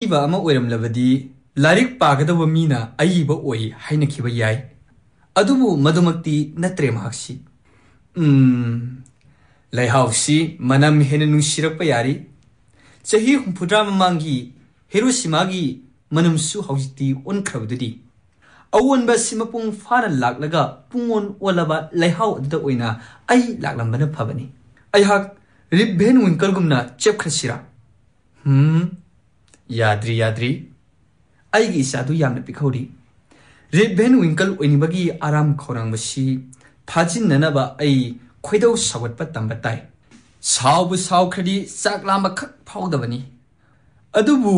ꯑꯏꯕ ꯑꯃ ꯑꯣꯏꯔꯝꯂꯕꯗꯤ ꯂꯥꯏꯔꯤꯛ ꯄꯥꯒꯗꯕ ꯃꯤꯅ ꯑꯏꯕ ꯑꯣꯏ ꯍꯥꯏꯅꯈꯤꯕ ꯌꯥꯏ ꯑꯗꯨꯕꯨ ꯃꯗꯨꯃꯛꯇꯤ ꯅꯠꯇ꯭ꯔꯦ ꯃꯍꯥꯛꯁꯤ ꯂꯩꯍꯥꯎꯁꯤ ꯃꯅꯝ ꯍꯦꯟꯅ ꯅꯨꯡꯁꯤꯔꯛꯄ ꯌꯥꯔꯤ ꯆꯍꯤ 60 ꯃꯃꯥꯡꯒꯤ ꯍꯤꯔꯣꯁꯤꯃꯥꯒꯤ ꯃꯅꯝꯁꯨ ꯍꯧꯖꯤꯛꯇꯤ ꯑꯣꯟꯈ꯭ꯔꯕꯗꯨꯗꯤ ꯑꯑꯣꯟꯕ ꯑꯁꯤ ꯃꯄꯨꯡ ꯐꯥꯅ ꯂꯥꯛꯂꯒ ꯄꯨꯡꯑꯣꯟ ꯑꯣꯜꯂꯕ ꯂꯩꯍꯥꯎ ꯑꯗꯨꯗ ꯑꯣꯏꯅ ꯑꯩ ꯂꯥꯛꯂꯝꯕꯅ ꯐꯕꯅꯤ ꯑꯩꯍꯥꯛ ꯔꯤꯞ ꯚꯦꯟ ꯋꯤꯡꯀꯜꯒꯨꯝꯅ ꯆꯦꯞꯈ꯭ꯔꯁꯤꯔꯥ ꯌꯥꯗ꯭ꯔꯤ ꯑꯩꯒꯤ ꯏꯆꯥꯗꯨ ꯌꯥꯝꯅ ꯄꯤꯛꯍꯧꯔꯤ ꯔꯤꯞ ꯚꯦꯟ ꯋꯤꯡꯀꯜ ꯑꯣꯏꯅꯤꯡꯕꯒꯤ ꯑꯔꯥꯝ ꯈꯧꯔꯥꯡꯕꯁꯤ ꯐꯥꯖꯤꯟꯅꯅꯕ ꯑꯩ ꯈꯣꯏꯗꯧ ꯁꯥꯎꯒꯠꯄ ꯇꯝꯕ ꯇꯥꯏ ꯁꯥꯎꯕꯨ ꯁꯥꯎꯈ꯭ꯔꯗꯤ ꯆꯥꯛ ꯂꯥꯝꯕꯈꯛ ꯐꯥꯎꯗꯕꯅꯤ ꯑꯗꯨꯕꯨ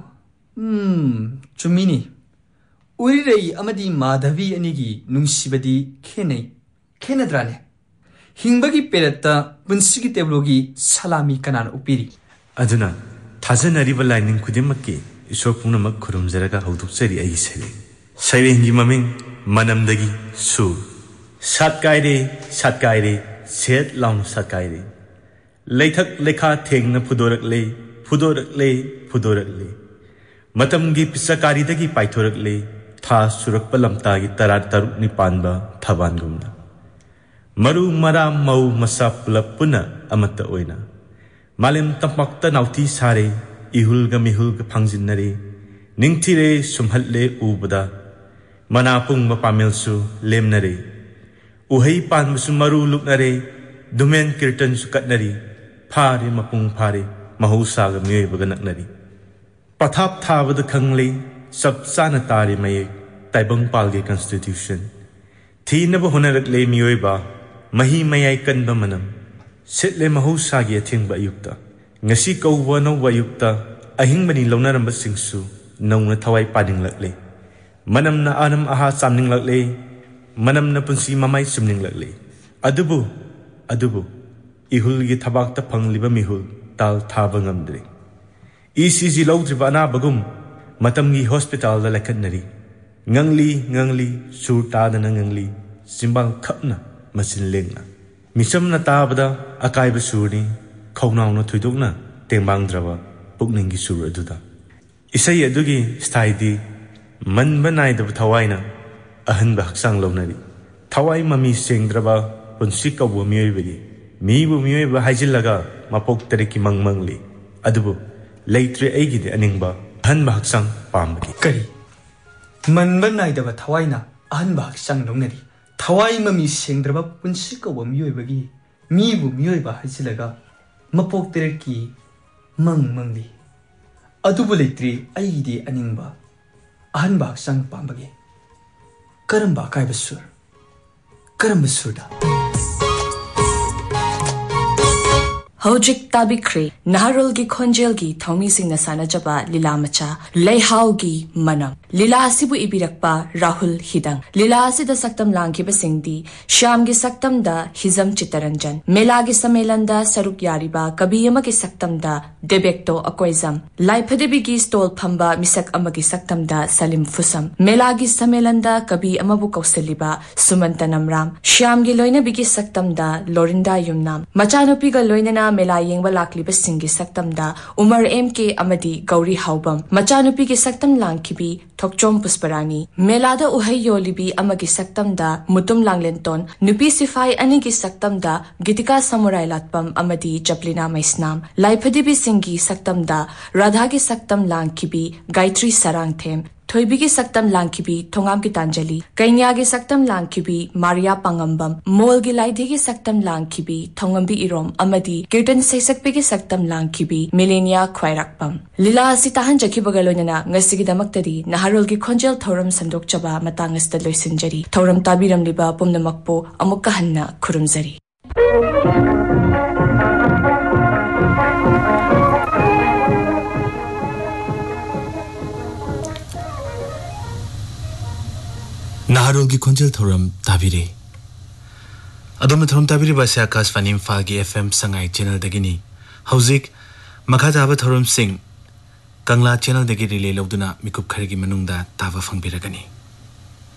ꯆꯨꯝꯃꯤꯅꯤ ꯎꯔꯤꯔꯩ ꯑꯃꯗꯤ ꯃꯥꯙꯕꯤ ꯑꯅꯤꯒꯤ ꯅꯨꯡꯁꯤꯕꯗꯤ ꯈꯦꯟꯅꯗ꯭ꯔꯥꯅꯦ ꯍꯤꯡꯕꯒꯤ ꯄꯦꯔꯠꯇ ꯄꯨꯟꯁꯤꯒꯤ ꯇꯦꯕ꯭ꯂꯣꯒꯤ ꯁꯂꯥꯃꯤ ꯀꯅꯥꯅ ꯎꯞꯄꯤꯔꯤ ꯑꯗꯨꯅ ꯊꯥꯖꯅꯔꯤꯕ ꯂꯥꯏꯅꯤꯡ ꯈꯨꯗꯤꯡꯃꯛꯀꯤ ꯏꯁꯣꯔ ꯄꯨꯝꯅꯃꯛ ꯈꯨꯔꯨꯝꯖꯔꯒ ꯍꯧꯗꯣꯛꯆꯔꯤ ꯑꯩꯒꯤ ꯁꯩꯔꯦꯡ ꯁꯩꯔꯦꯡꯒꯤ ꯃꯃꯤꯡ ꯃꯅꯝꯗꯒꯤ ꯁꯨꯔ ꯁꯥꯠꯀꯥꯏꯔꯦ ꯁꯦꯠ ꯂꯥꯎꯅ ꯁꯥꯠꯀꯥꯏꯔꯦ ꯂꯩꯊꯛ ꯂꯩꯈꯥ ꯊꯦꯡꯅ ꯐꯨꯗꯣꯔꯛꯂꯦ ꯃꯇꯝꯒꯤ ꯄꯤꯆꯀꯥꯔꯤꯗꯒꯤ ꯄꯥꯏꯊꯣꯔꯛꯂꯦ ꯊꯥ ꯁꯨꯔꯛꯄ ꯂꯝꯇꯥꯒꯤ 13 ꯄꯥꯟꯕ ꯊꯕꯥꯟꯒꯨꯝꯅ ꯃꯔꯨ ꯃꯔꯥ ꯃꯧ ꯃꯁꯥ ꯄꯨꯂꯞ ꯄꯨꯟꯅ ꯑꯃꯠꯇ ꯑꯣꯏꯅ ꯃꯥꯂꯦꯝ ꯇꯝꯄꯥꯛꯇ ꯅꯥꯎꯊꯤ ꯁꯥꯔꯦ इहुलगा मिहुलगा फांजिन्नरे निंगथिरे सुमहल्ले उबदा मना पुंगबा पामेलसु लेमनरे उहै पानबसु मरु लुकनरे दुमेन कीर्तन सुकटनरी फारे मपुंग फारे महौसागा मियोयबगा नकनरी पथाप थाबदा खंगले सब चाना तारे मये ताइबंग पालगे कॉन्स्टिट्यूशन थीनब होनरकले मियोयबा मही मयाय कनबा मनम सेटले महौसागी अथेंगबा Ayukta ngasi kawwa nowwa yukta ahingbani launaramba singsu nongna thawai padinglakle manamna anam aha chamninglakle manamna punsi mamai sumninglakle adubu ihulgi thabakta phangliba mihul tal thaba ngamdre ECG lawdriba anabagum matamgi hospital da lakhanari ngangli surta dana ngangli simbal khapna masin lengna misamna tabada akaiba surni खौनाउना थुइदोकना तेंबांगद्रबा पुकनिंगी सुर अदुदा इसै अदुगी स्थाइदी मनबा नाइदब थवाइना अहनबा हक्सांग लौनरी थवाइ mummy सेंद्रबा पुंसि कबो मियोइबगी मीबु मियोइबा हाइजिलगा मपोक तरेकी मंगमंगली अदुबु लेट्रे एगिदे अनिंगबा अहनबा हक्सांग पामबगी करी मनबा नाइदब थवाइना अहनबा हक्सांग लौनरी थवाइ mummy सेंद्रबा पुंसि कबो मियोइबगी मीबु मियोइबा हाइजिलगा मपोक तेरेकी मंगली अदुबु लेत्रि अइदी अनिंगबा अहनबा हक्सांग पामबगे करंबा काइबा सुरदा हौजिक ताबिख्रे नाहरुल की खोंजेल की थौमी सिंह नसाना जबा लीला मचा लेहाउ की मनम लीला सिबु इबिरकपा राहुल हिदंग लीला सिद सक्तम लांखिब सिंगदी श्याम की सक्तम दा हिजम चितरंजन मेला की सम्मेलन दा सरुक यारिबा कबीयम की सक्तम दा देबेक्तो अकोइजम लाइफदेबी की स्टॉल फंबा मिसक अम की सक्तम दा सलीम फुसम मेला की सम्मेलन दा कबी अमबु कौसलिबा सुमंत नमराम श्याम की लोइनबी की सक्तम दा लोरिंदा युमनाम मचानुपी गा लोइनना मेला येंगबा लाक्लिबा सिंगी सक्तम दा उमर MK अमदी गौरी हाउबम मचानुपी की सक्तम लांखिबी थोकचोम पुष्परानी मेलादा उहै योलिबी अमगी सक्तम दा मुतुम लांगलेंटोन नुपी सिफाई अनि की सक्तम दा गीतिका समुराय लातपम अमदी चपलिना मैस्नाम लाइफदिबी सिंगी सक्तम दा राधा की सक्तम लांखिबी गायत्री सरांगथेम थोइबी की सक्तम लांखिबी थोंगाम की तांजलि कैन्या की सक्तम लांखिबी मारिया पांगंबम मोल की लाइधे की सक्तम लांखिबी थोंगंबी इरोम अमदी कीर्तन सैसकपे की सक्तम लांखिबी मिलेनिया ख्वाइराकपम लीला असि ताहन जखिबगा लोइनना ngasiगी damaktadi naharol की खोंजेल थौरम संदोकचबा matangasta loisinjari थौरम ताबिरमलिबा पुमनमकपो अमुक्का हन्ना खुरुमजरी नाहरुल की खोंजेल थौरम ताबिरे अदोम थौरम ताबिरे बासे आकाशवाणी इम्फाल की FM संगाई चैनल दगिनी हौजिक मखादाबा थौरम सिंह कंगला चैनल दगी रिले लौदुना मिकुप खरगी मनुंगदा ताबा फंगबिरगनी